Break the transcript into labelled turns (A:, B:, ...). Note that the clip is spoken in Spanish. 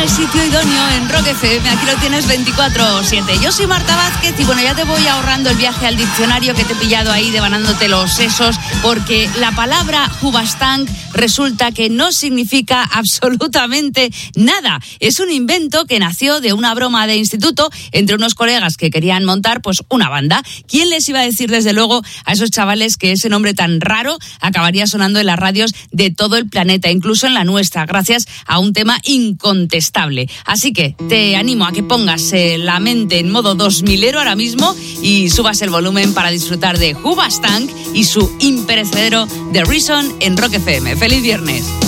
A: el sitio idóneo en Rock FM. Aquí lo tienes 24/7. Yo soy Marta Vázquez y bueno, ya te voy ahorrando el viaje al diccionario que te he pillado ahí devanándote los sesos, porque la palabra Hoobastank resulta que no significa absolutamente nada. Es un invento que nació de una broma de instituto entre unos colegas que querían montar pues una banda. ¿Quién les iba a decir desde luego a esos chavales que ese nombre tan raro acabaría sonando en las radios de todo el planeta, incluso en la nuestra, gracias a un tema incontestable? Así que te animo a que pongas la mente en modo 2000ero ahora mismo y subas el volumen para disfrutar de Hoobastank y su imperecedero The Reason en Rock FM. ¡Feliz viernes!